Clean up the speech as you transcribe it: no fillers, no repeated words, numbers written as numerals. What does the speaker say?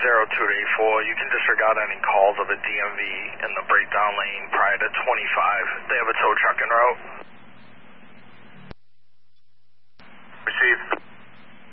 0284, you can disregard any calls of a DMV in the breakdown lane prior to 25. They have a tow truck en route.